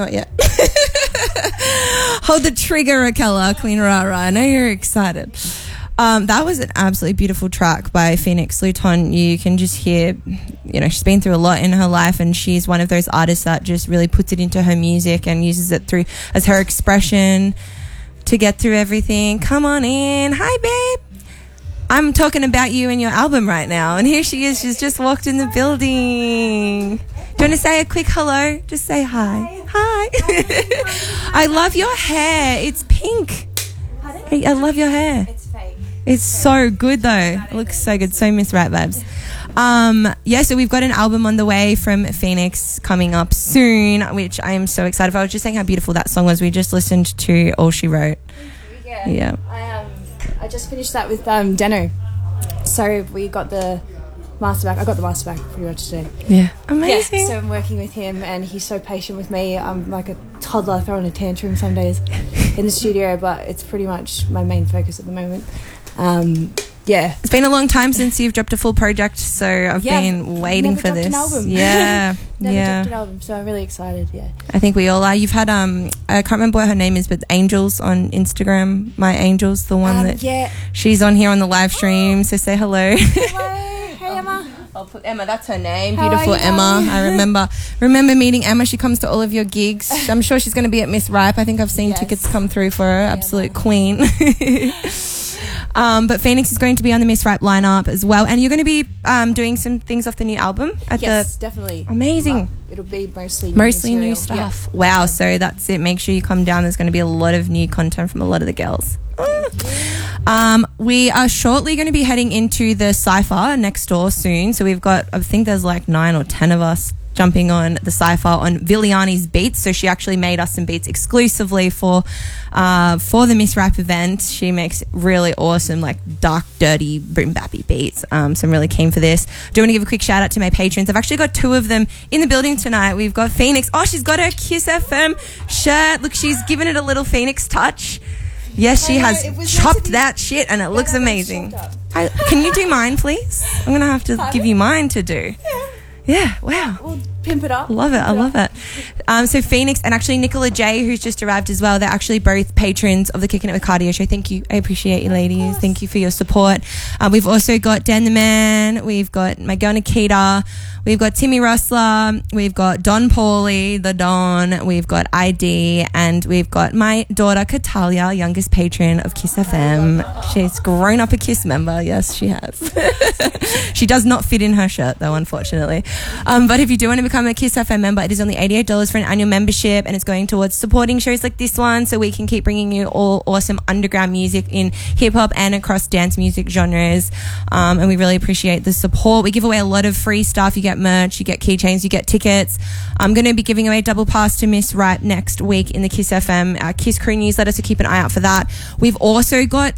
not yet. Hold the trigger, Raquel, Queen Rara. I know you're excited. That was an absolutely beautiful track by Phoenix Luton. You can just hear, she's been through a lot in her life, and she's one of those artists that just really puts it into her music and uses it through as her expression to get through everything. Come on in. Hi, babe. I'm talking about you and your album right now, and here she is. She's just walked in the building. Do you want to say a quick hello? Just say hi. Hi. I love your hair. It's pink. Hey, I love your hair. It's fake. It's so good though. It looks so good. So Miss Right Vibes. So we've got an album on the way from Phoenix coming up soon, which I am so excited for. I was just saying how beautiful that song was. We just listened to All She Wrote. Yeah. I just finished that with Deno. So we got the master back. I got the master back pretty much today. Yeah. Amazing. Yeah, so I'm working with him, and he's so patient with me. I'm like a toddler throwing a tantrum some days in the studio, but it's pretty much my main focus at the moment. It's been a long time since you've dropped a full project, so I've been waiting for this. An album. Yeah. Never dropped an album, so I'm really excited. Yeah, I think we all are. You've had I can't remember what her name is, but Angels on Instagram. My Angels, the one that she's on here on the live stream. So say hello. Hello, hey Emma. I'll put Emma. That's her name. Beautiful Emma. I remember meeting Emma. She comes to all of your gigs. I'm sure she's going to be at Miss Ripe. I think I've seen tickets come through for her. Absolute queen. But Phoenix is going to be on the Miss Ripe lineup as well, and you're going to be doing some things off the new album. Definitely. Amazing. It'll be mostly new stuff. Yeah. Wow. So that's it. Make sure you come down. There's going to be a lot of new content from a lot of the girls. We are shortly going to be heading into the Cypher next door soon. So we've got, I think there's like 9 or 10 of us jumping on the Cypher on Viliani's beats. So she actually made us some beats exclusively for the Miss Rap event. She makes really awesome, like dark, dirty, boom bappy beats. So I'm really keen for this. Do want to give a quick shout out to my patrons. I've actually got 2 of them in the building tonight. We've got Phoenix. Oh, she's got her Kiss FM shirt. Look, she's given it a little Phoenix touch. Yes, she has chopped that shit, and it looks amazing. Can you do mine, please? I'm going to have to give you mine to do. Yeah, wow. We'll pimp it up. Love it. I love it. So Phoenix and actually Nicola J, who's just arrived as well, they're actually both patrons of the Kicking It With Cardio show. Thank you. I appreciate you, ladies. Thank you for your support. We've also got Dan the Man. We've got my girl Nikita. We've got Timmy Rossler. We've got Don Pauly, the Don. We've got ID. And we've got my daughter, Katalia, youngest patron of Kiss FM. She's grown up a Kiss member. Yes, she has. She does not fit in her shirt, though, unfortunately. But if you do want to become a Kiss FM member, it is only $88 for an annual membership, and it's going towards supporting shows like this one, so we can keep bringing you all awesome underground music in hip-hop and across dance music genres. And we really appreciate the support. We give away a lot of free stuff. You get merch, you get keychains, you get tickets. I'm going to be giving away a double pass to Miss Right next week in the Kiss FM Kiss Crew newsletter, so keep an eye out for that. We've also got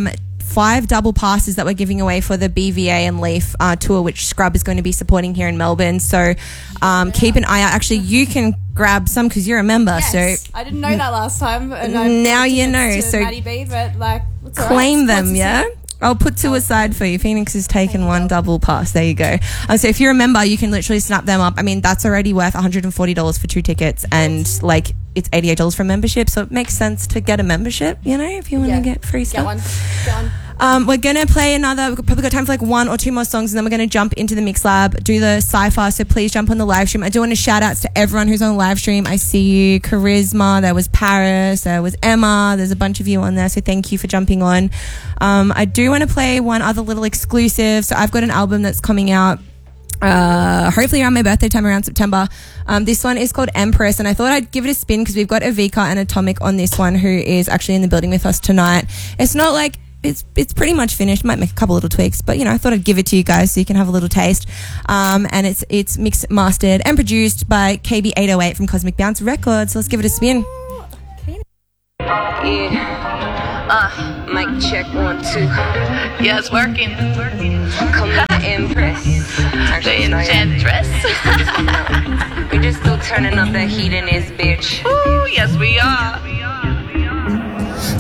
5 double passes that we're giving away for the BVA and Leaf tour, which Scrub is going to be supporting here in Melbourne. So keep an eye out. Actually, you can grab some because you're a member. Yes, so I didn't know that last time. And now you know. So Maddie B, but claim them, yeah? I'll put 2 aside for you. Phoenix has taken 1 double pass. There you go. So if you're a member, you can literally snap them up. I mean, that's already worth $140 for 2 tickets, and it's $88 for membership, so it makes sense to get a membership, if you want to get free stuff. Get one. We're going to play we've probably got time for 1 or 2 more songs, and then we're going to jump into the Mix Lab, do the Cypher, so please jump on the live stream. I do want to shout outs to everyone who's on the live stream. I see you, Charisma, there was Paris, there was Emma, there's a bunch of you on there, so thank you for jumping on. I do want to play one other little exclusive. So I've got an album that's coming out hopefully around my birthday time, around September. This one is called Empress, and I thought I'd give it a spin because we've got Avika and Atomic on this one, who is actually in the building with us tonight. It's not like it's pretty much finished. Might make a couple little tweaks, but I thought I'd give it to you guys so you can have a little taste. And it's mixed, mastered, and produced by KB808 from Cosmic Bounce Records. So let's give it a spin. Mic check 1 2. Yeah, it's working. Come on, Empress. The Enchantress. We just still turning up that heat in this bitch. Ooh, yes we are.